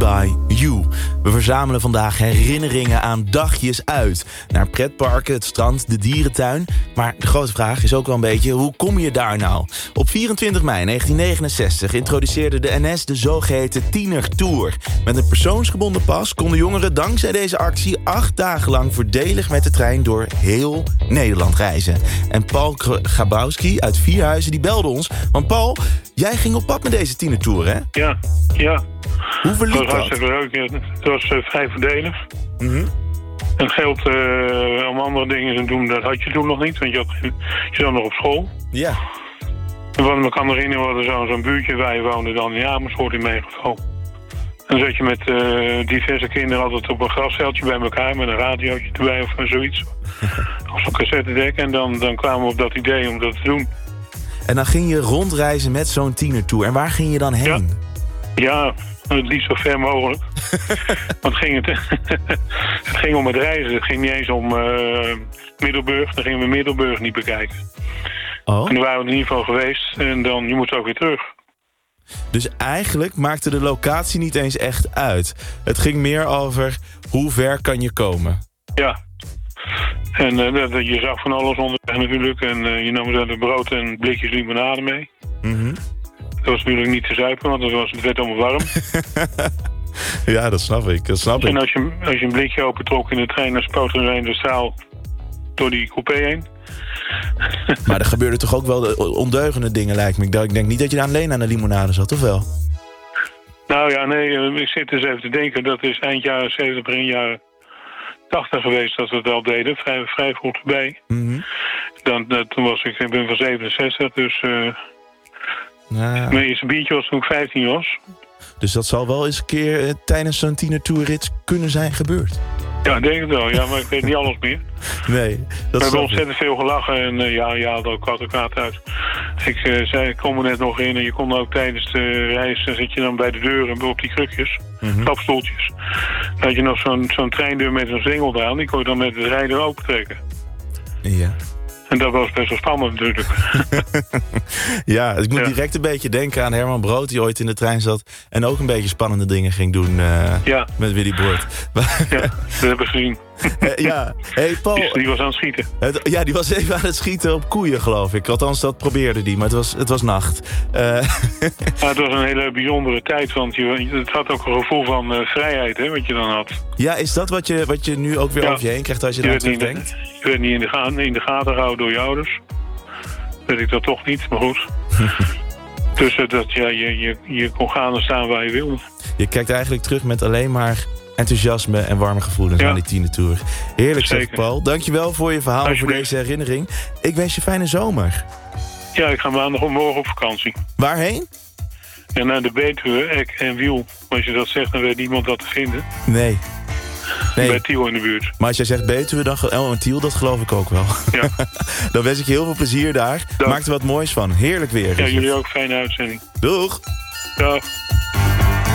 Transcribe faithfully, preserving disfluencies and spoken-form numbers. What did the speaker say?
By You. We verzamelen vandaag herinneringen aan dagjes uit. Naar pretparken, het strand, de dierentuin. Maar de grote vraag is ook wel een beetje, hoe kom je daar nou? Op vierentwintig mei negentien negenenzestig introduceerde de N S de zogeheten Tienertour. Met een persoonsgebonden pas konden jongeren dankzij deze actie acht dagen lang voordelig met de trein door heel Nederland reizen. En Paul Grabowski uit Vierhuizen die belde ons. Want Paul, jij ging op pad met deze Tienertour, hè? Ja, ja. Hoe verliep dat? dat? Was hartstikke leuk. Het was uh, vrij voordelig. Mm-hmm. En geld uh, om andere dingen te doen, dat had je toen nog niet. Want je, had, je zat nog op school. Ja. En wat me kan herinneren, was er zo, zo'n buurtje waar je woonde dan in Amersfoort in Meegeval. En dan zat je met uh, diverse kinderen altijd op een grasveldje bij elkaar met een radiootje erbij of zoiets. Of zo'n cassettedek. En dan, dan kwamen we op dat idee om dat te doen. En dan ging je rondreizen met zo'n Tienertour. En waar ging je dan heen? Ja, ja het liefst zo ver mogelijk. Want ging het, het ging om het reizen. Het ging niet eens om uh, Middelburg. Dan gingen we Middelburg niet bekijken. Oh. En dan waren we in ieder geval geweest. En dan, je moet ook weer terug. Dus eigenlijk maakte de locatie niet eens echt uit. Het ging meer over hoe ver kan je komen. Ja. En uh, dat, je zag van alles onderweg natuurlijk. En uh, je nam er brood en blikjes limonade mee. Mm-hmm. Dat was natuurlijk niet te zuipen, want het, was, het werd allemaal warm. Ja, dat snap ik. Dat snap ik. En als je, als je een blikje opentrok in de trein, dan spoot er een de straal door die coupé heen. Maar er gebeurden toch ook wel de ondeugende dingen, lijkt me. Ik denk niet dat je alleen aan de limonade zat, of wel? Nou ja, nee, ik zit dus even te denken. Dat is eind jaren zeventig, begin jaren tachtig geweest dat we het al deden. Vrij, vrij vroeg erbij. Mm-hmm. Dan, uh, toen was ik, ik ben van zevenenzestig, dus... Uh, ja. Mijn eerste biertje was toen ik vijftien was. Dus dat zal wel eens een keer uh, tijdens zo'n Tienertourrit kunnen zijn gebeurd. Ja, ik denk het wel. Ja, maar ik weet niet alles meer. Nee, dat we hebben ik. ontzettend veel gelachen en uh, ja, je haalde ook wat kwaad uit. Ik uh, zei, ik kom er net nog in en je kon ook tijdens de reis, dan zit je dan bij de deuren op die krukjes, mm-hmm. klapstoeltjes. Dan had je nog zo'n, zo'n treindeur met een zwengel eraan, die kon je dan met de rijder open trekken. Ja. En dat was best wel spannend natuurlijk. Ja, ik moet ja. direct een beetje denken aan Herman Brood... die ooit in de trein zat en ook een beetje spannende dingen ging doen uh, ja. met Willy Boort. Ja, dat hebben we gezien. Uh, ja, hey Paul. Die, die was aan het schieten. Het, ja, die was even aan het schieten op koeien, geloof ik. Althans, dat probeerde die, maar het was, het was nacht. Uh... Ja, het was een hele bijzondere tijd, want je, het had ook een gevoel van uh, vrijheid, hè, wat je dan had. Ja, is dat wat je, wat je nu ook weer ja. over je heen krijgt als je, je daar terugdenkt? Je werd niet in de, ga- in de gaten gehouden door je ouders. Weet ik dat toch niet, maar goed. Dus uh, dat, ja, je, je, je kon gaan en staan waar je wilde. Je kijkt eigenlijk terug met alleen maar enthousiasme en warme gevoelens ja. aan die Tienertour. Heerlijk, zeg Paul. Dankjewel voor je verhaal en voor deze herinnering. Ik wens je fijne zomer. Ja, ik ga maandag of morgen op vakantie. Waarheen? Ja, naar de Betuwe, Eck en Wiel. Als je dat zegt, dan weet niemand dat te vinden. Nee. nee. Bij Tiel in de buurt. Maar als jij zegt Betuwe, dan oh, en Tiel, dat geloof ik ook wel. Ja. Dan wens ik je heel veel plezier daar. Dank. Maak er wat moois van. Heerlijk weer. Ja, jullie ook. Fijne uitzending. Doeg. Dag.